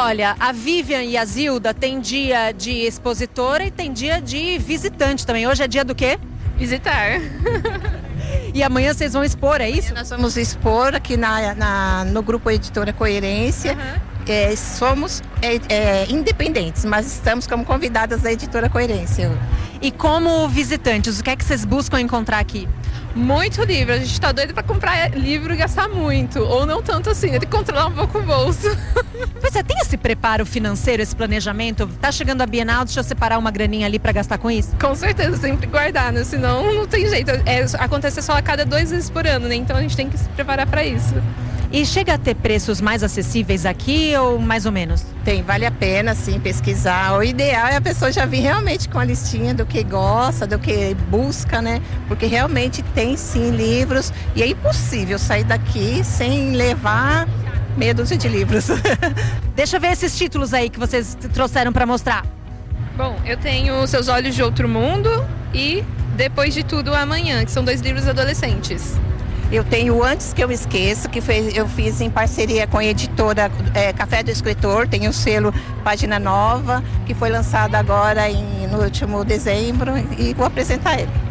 Olha, a Vivian e a Zilda têm dia de expositora e tem dia de visitante também. Hoje é dia do quê? Visitar. E amanhã vocês vão expor, é isso? Nós vamos expor aqui no grupo Editora Coerência. Somos independentes, mas estamos como convidadas da Editora Coerência. E como visitantes, o que é que vocês buscam encontrar aqui? Muito livro, a gente tá doido pra comprar livro e gastar muito, ou não tanto assim, tem que controlar um pouco o bolso. Você tem esse preparo financeiro, esse planejamento? Tá chegando a Bienal, deixa eu separar uma graninha ali pra gastar com isso? Com certeza, sempre guardar, né? Senão não tem jeito, acontece só a cada 2 vezes por ano, né? Então a gente tem que se preparar pra isso. E chega a ter preços mais acessíveis aqui ou mais ou menos? Tem, vale a pena sim pesquisar. O ideal é a pessoa já vir realmente com a listinha do que gosta, do que busca, né? Porque realmente tem sim livros e é impossível sair daqui sem levar meia dúzia de livros. Deixa eu ver esses títulos aí que vocês trouxeram para mostrar. Bom, eu tenho Seus Olhos de Outro Mundo e Depois de Tudo Amanhã, que são 2 livros adolescentes. Eu tenho Antes que eu esqueça, eu fiz em parceria com a editora Café do Escritor, tem o selo Página Nova, que foi lançado agora no último dezembro e vou apresentar ele.